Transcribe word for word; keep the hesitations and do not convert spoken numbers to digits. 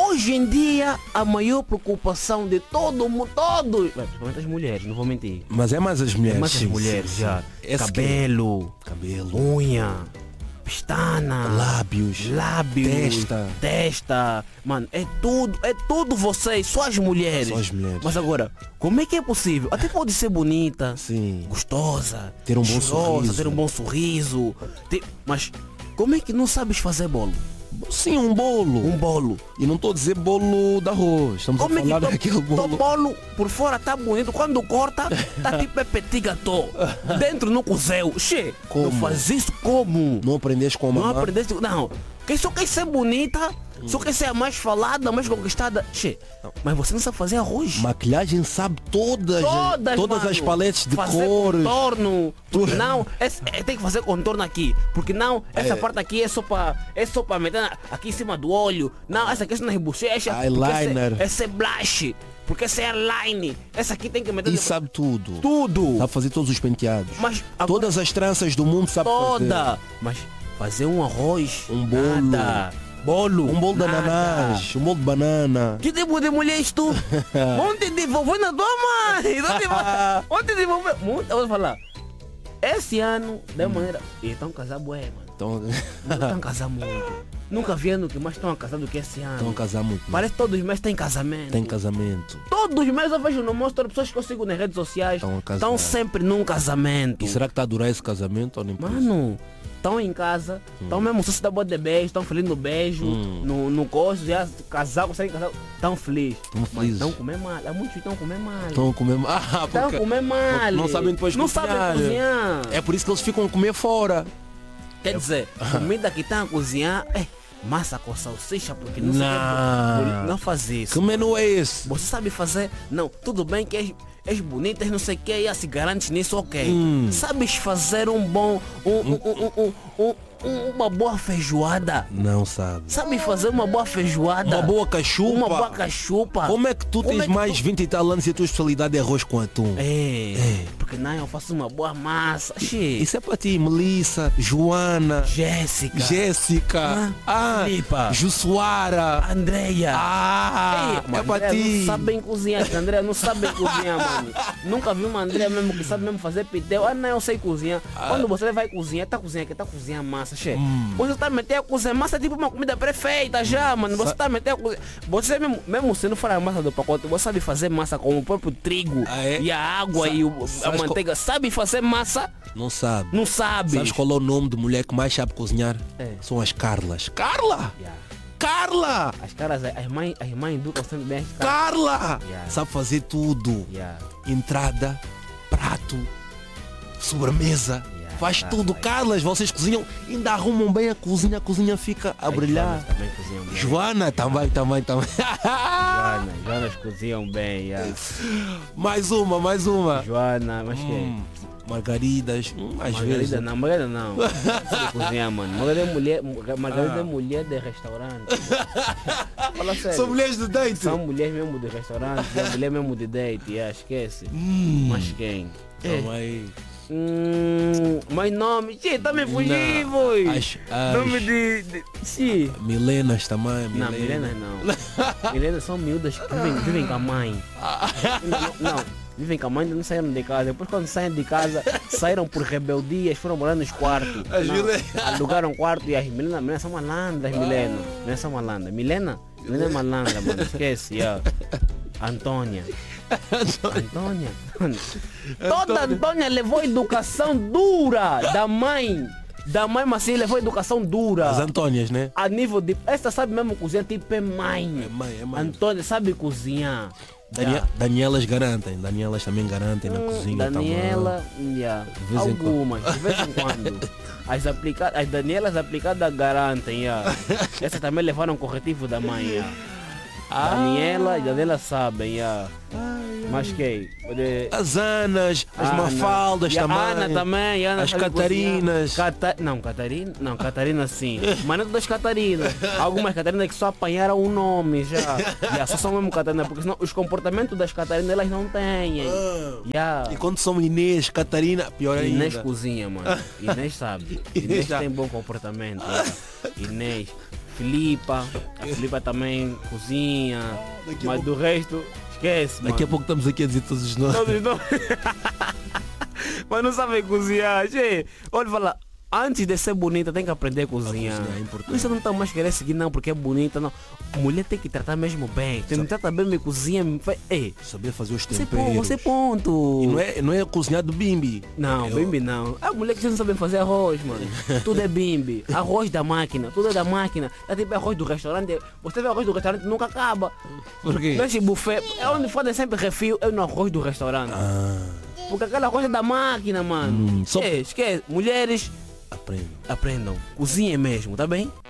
hoje em dia, a maior preocupação de todo mundo, todos, principalmente as mulheres, não vou mentir. Mas é mais as mulheres. É mais as sim, mulheres, sim, já. sim. Cabelo, Que... cabelo, unha, pestana, lábios, lábios, testa. testa. Mano, é tudo, é tudo vocês, só as mulheres. Só as mulheres. Mas agora, como é que é possível? Até pode ser bonita, Sim. gostosa, Ter um bom cheirosa, sorriso. ter um bom sorriso. ter- Mas como é que não sabes fazer bolo? Sim, um bolo. Um bolo. E não estou a dizer bolo de arroz. Estamos Como a é que falar teu, daquele teu bolo. bolo por fora tá bonito, quando corta, tá tipo petit gâteau. Dentro no cozeu. Che, Como? não faz isso como? Não aprendes com a Não mamãe? aprendeste. Não. Quem só quer ser bonita, só quer ser a mais falada, a mais conquistada. Che, mas você não sabe fazer arroz. Maquilhagem sabe todas, Todas, todas mano. as paletes de fazer cores. Contorno. Não, esse, é, tem que fazer contorno aqui. Porque não, essa É. parte aqui é só para é só para meter na- aqui em cima do olho. Não, essa aqui é nas bochechas. porque Eyeliner. Esse, esse é blush. Porque esse é airline. Essa aqui tem que meter. E sabe tudo. tudo. Sabe fazer todos os penteados. Mas agora- Todas as tranças do mundo sabe fazer. toda. Mas fazer um arroz. Um bolo. Nada. Bolo. Um bolo de nada. ananás, um bolo de banana. Que tipo de mulher és tu? Onde devolveu na tua mãe? Onde, onde devolveu? Muito, eu vou falar. Esse ano, da maneira. E estão casados, bué, mano. Então, Não estão casados muito. Nunca vendo que mais estão a casar do que esse ano. estão a casar muito. Parece que todos os meses tem casamento. Tem casamento. Todos os meses eu vejo no mostro pessoas que eu sigo nas redes sociais. Estão a casar. Estão sempre num casamento. E será que está a durar esse casamento ou nem por isso? Mano, estão em casa, estão mesmo só se dá boa de beijo, estão felizes no beijo, Hum. no, no costo, já casar, conseguem casar, estão felizes. Estão Mas felizes. estão comer mal, há muitos que estão comer mal. Estão a comer. Ah, Estão a porque comer mal. não sabem depois Não cozinhar. sabem cozinhar. É por isso que eles ficam a comer fora. Quer dizer, comida que estão a cozinhar é massa com salsicha, porque não, Não. sei não faz isso. Que menu é esse? Você sabe fazer? Não, tudo bem que és, és bonita, és não sei o que, e se garantes nisso, ok. Hum. Sabes fazer um bom, um, um, um, um, um, um- uma boa feijoada? Não sabe. Sabe fazer uma boa feijoada? Uma boa cachupa. Uma boa cachupa. Como é que tu Como tens é que mais tu- vinte e tal anos e a tua especialidade é arroz com atum? É, porque não, eu faço uma boa massa. Xê. Isso é para ti, Melissa, Joana, Jéssica. Jéssica, Ah, ah, Filipa. Jussuara. Andreia. Ah, Ei, é uma para Andréia ti. não sabe bem cozinhar, essa Andréia não sabe bem cozinhar, mano. Nunca vi uma Andréia mesmo que sabe mesmo fazer pitel. Ah, não, eu sei cozinhar. Quando você vai cozinhar, tá cozinhando aqui, tá cozinhando massa, che. Hum. Você tá metendo a cozinhar massa é tipo uma comida perfeita já, mano. Você tá metendo a cozinhar. Você mesmo, mesmo se não for a massa do pacote, você sabe fazer massa com o próprio trigo Ah, é? e a água Sa- e o- a sabes co- manteiga. Sabe fazer massa? Não sabe. Não sabe. Sabes qual é o nome de mulher que mais sabe cozinhar? É. São as Carlas. Carla! Yeah. Carla! As caras, as mães, as mães educam sempre bem as caras. Carla! Yeah. Sabe fazer tudo. Yeah. Entrada, prato, sobremesa. Yeah, Faz tá, tudo. vai. Carlas, vocês cozinham, ainda arrumam bem a cozinha, a cozinha fica a As brilhar. Joanas também cozinham bem. Joana também, também, também. Joana, Joanas cozinham bem, yeah. Mais uma, mais uma. Joana, mas que Hum, margaridas, hum, às Margarida vezes. não, Margarida não. Não sabe cozinhar, mano. Margarida é mulher, Margarida é mulher de restaurante. Fala sério. São mulheres de date. São mulheres mesmo de restaurante, é mulher mesmo de date, yeah, esquece. Hum, Mas quem? É. calma aí. Hum, mas nome, sim, tá me fugindo, Não, boy. as- as- Nome de, de sim. Milenas também. Não, Milena não. Milena são miúdas que vivem, vivem com a mãe. Não, não, não, vivem com a mãe, ainda não saíram de casa. Depois quando saem de casa, saíram por rebeldias, foram morar nos quartos. As Não, Milena- alugaram quarto e as Milena, Milena são malandras, Milena. Milena são malandras. Milena? Milena é malandra, mano, esquece. Yeah. Antônia. Antônia. Toda Antônia levou educação dura da mãe. Da mãe, mas sim levou educação dura. As Antônias, né? A nível de. Essa sabe mesmo cozinhar, tipo é mãe. É mãe, é mãe. Antônia sabe cozinhar. Danie- Yeah. Danielas garantem, Danielas também garantem na Hum, cozinha. Daniela, yeah. vez em Algumas, de vez em quando. As, aplica as Danielas aplicadas garantem, yeah. Essas também levaram corretivo da mãe. Yeah. Ah. Daniela e Daniela sabem. Yeah. Mas quem? De... As Anas, as Ana. Mafaldas E a também. Ana também, a Ana As sabe Catarinas. cozinhar. Cata... Não, Catarina, não, Catarina sim. Mas não das Catarinas. Algumas Catarinas que só apanharam o nome já. Já só são mesmo Catarinas, porque senão os comportamentos das Catarinas elas não têm. Ah. Já. E quando são Inês, Catarina, pior ainda. Inês cozinha, mano. Inês sabe. Inês Inês sabe. tem bom comportamento. já. Inês Filipa, a Filipa também cozinha, Daqui a mas do resto, esquece, Daqui a mano. pouco estamos aqui a dizer todos os nomes. Todos não. Mas não sabem cozinhar, che. Olha, fala, antes de ser bonita tem que aprender a cozinhar. cozinhar é importante. Isso não está mais querer seguir não porque é bonita, não. Mulher tem que tratar mesmo bem. Tem que Sabe- tratar bem, me cozinha, me faz... Ei, Saber fazer os você temperos. ponto, você ponto. E não é, não é cozinhar do bimbi. Não, Eu- bimbi não. A mulher que não sabe fazer arroz, mano. Tudo é bimbi. Arroz da máquina, tudo é da máquina. É tipo arroz do restaurante. Você vê arroz do restaurante nunca acaba. Por quê? Nesse buffet, é onde fazem sempre refil, é no arroz do restaurante. Ah, Porque aquela coisa é da máquina, mano. Hum, só- Esquece, esquece. Mulheres, aprendo. aprendam. Cozinhem mesmo, tá bem?